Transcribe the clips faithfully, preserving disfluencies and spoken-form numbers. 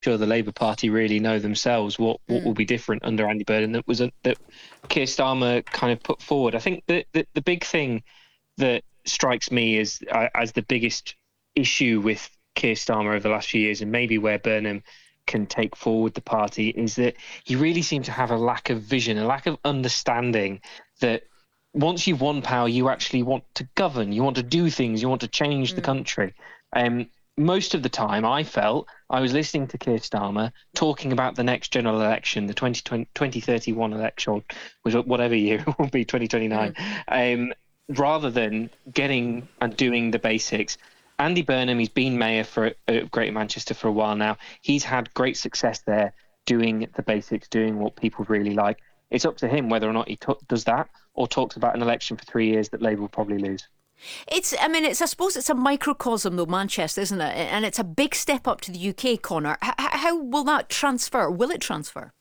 sure the Labour Party really know themselves what, what mm. will be different under Andy Burnham that was a, that Keir Starmer kind of put forward. I think the, the, the big thing that strikes me as, uh, as the biggest issue with Keir Starmer over the last few years, and maybe where Burnham can take forward the party, is that he really seems to have a lack of vision, a lack of understanding that once you've won power, you actually want to govern, you want to do things, you want to change mm. the country. Um, most of the time, I felt I was listening to Keir Starmer talking about the next general election, the twenty twenty, twenty thirty-one election, was whatever year it will be, twenty twenty-nine, mm. um, rather than getting and doing the basics. Andy Burnham, he's been mayor for uh, Greater Manchester for a while now. He's had great success there doing the basics, doing what people really like. It's up to him whether or not he t- does that or talks about an election for three years that Labour will probably lose. It's, I mean, it's, I suppose it's a microcosm though, Manchester, isn't it? And it's a big step up to the U K, Conor. H- how will that transfer? Will it transfer?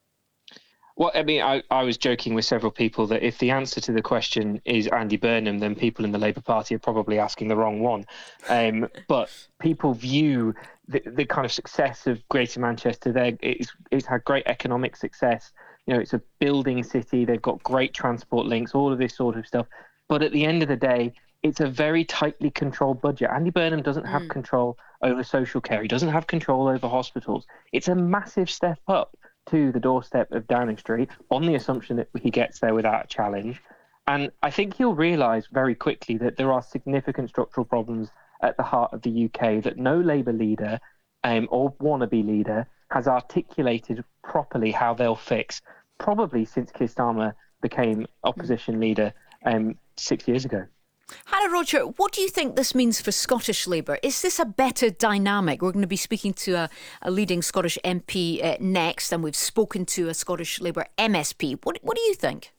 Well, I mean, I, I was joking with several people that if the answer to the question is Andy Burnham, then people in the Labour Party are probably asking the wrong one. Um, but people view the, the kind of success of Greater Manchester there. It's, it's had great economic success. You know, it's a building city. They've got great transport links, all of this sort of stuff. But at the end of the day, it's a very tightly controlled budget. Andy Burnham doesn't have mm. control over social care. He doesn't have control over hospitals. It's a massive step up to the doorstep of Downing Street on the assumption that he gets there without a challenge. And I think he'll realise very quickly that there are significant structural problems at the heart of the U K that no Labour leader um, or wannabe leader has articulated properly how they'll fix, probably since Keir Starmer became opposition leader um, six years ago. Hannah Roger, what do you think this means for Scottish Labour? Is this a better dynamic? We're going to be speaking to a, a leading Scottish M P uh, next, and we've spoken to a Scottish Labour M S P. What What do you think?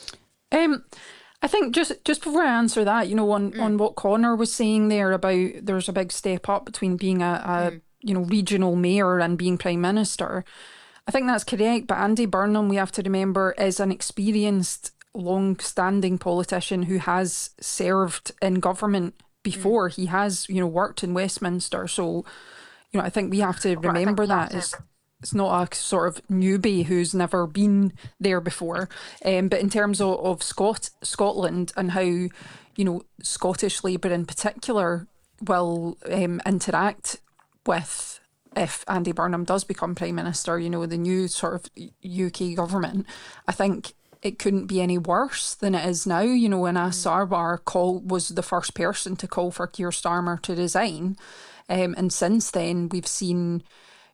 Um, I think just just before I answer that, you know, on, mm. on what Conor was saying there about there's a big step up between being a, a mm. you know regional mayor and being Prime Minister. I think that's correct, but Andy Burnham, we have to remember, is an experienced long-standing politician who has served in government before. Mm. He has, you know, worked in Westminster. So, you know, I think we have to remember that it's, it's not a sort of newbie who's never been there before. Um, but in terms of, of Scot- Scotland and how, you know, Scottish Labour in particular will um, interact with, if Andy Burnham does become Prime Minister, you know, the new sort of U K government, I think it couldn't be any worse than it is now. You know, when Anas Sarwar call was the first person to call for Keir Starmer to resign. Um, and since then, we've seen,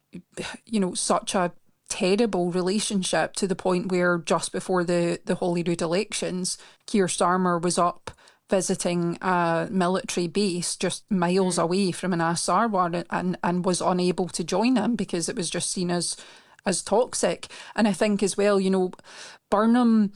you know, such a terrible relationship to the point where just before the, the Holyrood elections, Keir Starmer was up visiting a military base just miles mm. away from Anas Sarwar and, and was unable to join him because it was just seen as as toxic. And I think as well, you know, Burnham,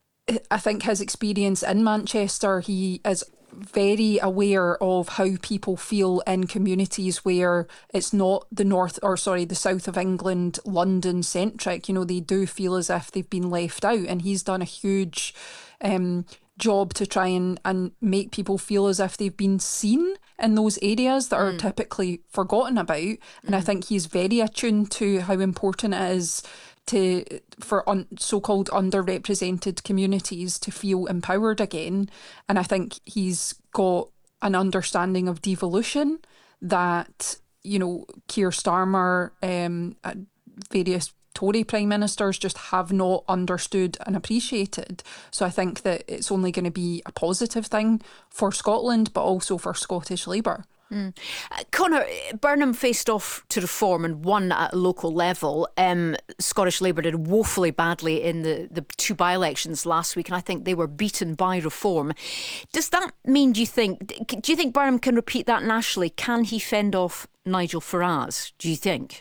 I think his experience in Manchester, he is very aware of how people feel in communities where it's not the north or sorry the south of England, London centric. You know, they do feel as if they've been left out, and he's done a huge um job to try and, and make people feel as if they've been seen in those areas that are mm. typically forgotten about. And mm. I think he's very attuned to how important it is to for un, so-called underrepresented communities to feel empowered again. And I think he's got an understanding of devolution that, you know, Keir Starmer, um, various Tory Prime Ministers just have not understood and appreciated. So I think that it's only going to be a positive thing for Scotland, but also for Scottish Labour. Mm. Uh, Conor, Burnham faced off to reform and won at a local level. Um, Scottish Labour did woefully badly in the, the two by-elections last week, and I think they were beaten by reform. Does that mean, do you think, do you think Burnham can repeat that nationally? Can he fend off Nigel Farage, do you think?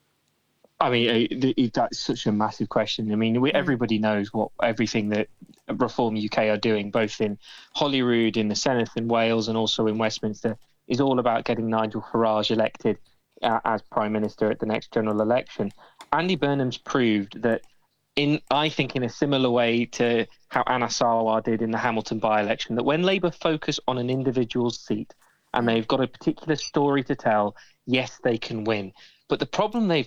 I mean, that's such a massive question. I mean, we, everybody knows what everything that Reform U K are doing, both in Holyrood, in the Senedd in Wales, and also in Westminster, is all about getting Nigel Farage elected uh, as Prime Minister at the next general election. Andy Burnham's proved that, in I think in a similar way to how Anas Sarwar did in the Hamilton by-election, that when Labour focus on an individual's seat and they've got a particular story to tell, yes, they can win. But the problem they've